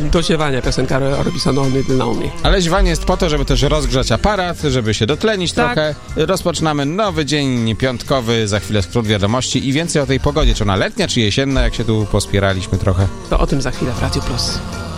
do ziewania piosenka Robinsonowi Dynami. Ale ziewanie jest po to, żeby też rozgrzać aparat, żeby się dotlenić trochę. Rozpoczynamy nowy dzień piątkowy, za chwilę skrót wiadomości i więcej o tej pogodzie. Czy ona letnia, czy jesienna, jak się tu pospieraliśmy trochę. To o tym za chwilę w Radiu Plus.